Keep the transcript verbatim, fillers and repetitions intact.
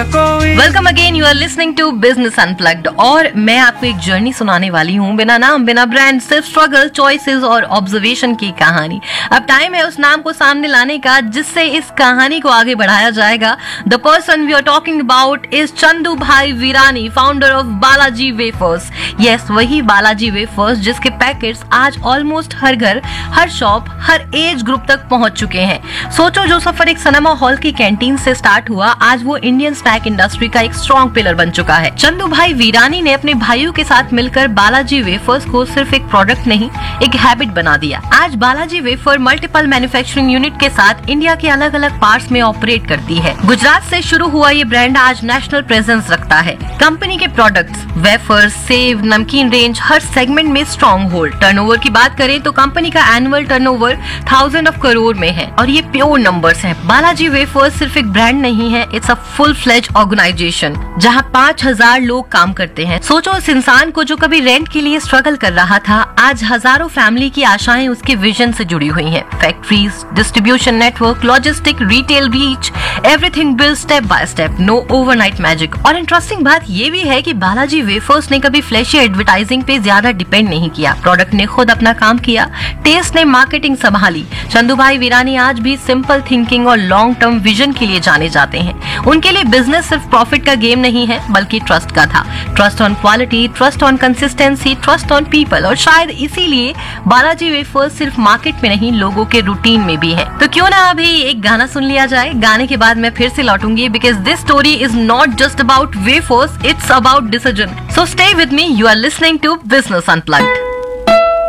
Welcome again, you are listening to business unplugged और मैं आपको एक जर्नी सुनाने वाली हूँ, बिना नाम बिना ब्रांड, सिर्फ स्ट्रगल, चॉइसेस और ऑब्जर्वेशन की कहानी। अब टाइम है उस नाम को सामने लाने का जिससे इस कहानी को आगे बढ़ाया जाएगा। The person we are talking about is Chandu भाई वीरानी, founder of Balaji wafers. Yes, वही बालाजी वेफर्स जिसके पैकेट्स आज ऑलमोस्ट हर घर, हर शॉप, हर एज ग्रुप तक पहुंच चुके हैं। सोचो, जो सफर एक सिनेमा हॉल की कैंटीन से स्टार्ट हुआ, आज वो इंडियन स्नैक इंडस्ट्री का एक स्ट्रॉन्ग पिलर बन चुका है। चंदू भाई वीरानी ने अपने भाइयों के साथ मिलकर बालाजी वेफर्स को सिर्फ एक प्रोडक्ट नहीं, एक हैबिट बना दिया। आज Balaji wafer multiple manufacturing unit के साथ इंडिया के अलग अलग पार्ट्स में ऑपरेट करती है। गुजरात से शुरू हुआ ये ब्रांड आज नेशनल प्रेजेंस रखता है। कंपनी के प्रोडक्ट्स, वेफर्स, सेव, नमकीन रेंज हर सेगमेंट में स्ट्रॉन्ग होल्ड। टर्नओवर की बात करें तो कंपनी का annual turnover thousand of crore में है और ये प्योर नंबर्स हैं। बालाजी वेफर्स सिर्फ एक ब्रांड नहीं है, it's a full fledge organisation जहां पाँच हजार लोग काम करते हैं। सोचो, उस इंसान को जो कभी रेंट के लिए स्ट्रगल कर रहा था, आज हजारों फैमिली की आशाएं उसके विजन से जुड़ी हुई हैं। Factories, distribution network, logistic, retail reach, everything build step by step, no overnight magic. और इंटरेस्टिंग बात ये भी है कि बालाजी वेफर्स ने कभी फ्लैशी एडवर्टाइजिंग पे ज्यादा डिपेंड नहीं किया। प्रोडक्ट ने खुद अपना काम किया, टेस्ट ने मार्केटिंग संभाली। चंदू भाई वीरानी आज भी सिंपल थिंकिंग और लॉन्ग टर्म विजन के लिए जाने जाते हैं। उनके लिए बिजनेस सिर्फ प्रॉफिट का गेम नहीं है, बल्कि ट्रस्ट का था। Trust on quality, trust on consistency, trust on people. और शायद इसीलिए बालाजी वेफर्स सिर्फ मार्केट में नहीं, लोगों के रूटीन में भी है। तो क्यों ना अभी एक गाना सुन लिया जाए। गाने के बाद मैं फिर से लौटूंगी, because this story is not just about wafers, it's about decision. So stay with me, you are listening to business unplugged.